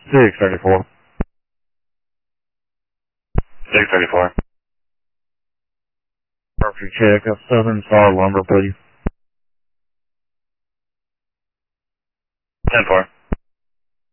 634. 634. Perfect check of Southern Star Lumber, please. 10-4.